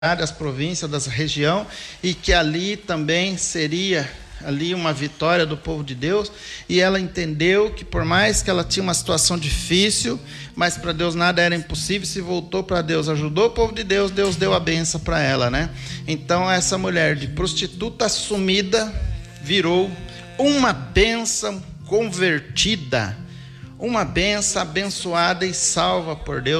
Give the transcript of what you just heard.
das províncias, da região, e que ali também seria ali uma vitória do povo de Deus. E ela entendeu que por mais que ela tinha uma situação difícil, mas para Deus nada era impossível. Se voltou para Deus, ajudou o povo de Deus, Deus deu a benção para ela, né? Então essa mulher de prostituta assumida virou uma bênção convertida, uma bênção abençoada e salva por Deus.